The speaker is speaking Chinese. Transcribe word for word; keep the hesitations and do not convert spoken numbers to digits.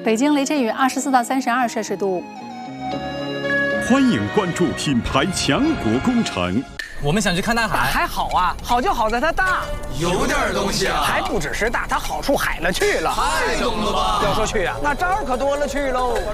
北京雷阵雨二十四到三十二摄氏度。 欢迎关注品牌强国工程。 我们想去看大海， 还好啊，好就好在它大， 有点东西啊， 还不只是大，它好处海了去了。 太懂了吧？ 要说去啊，那招可多了去喽。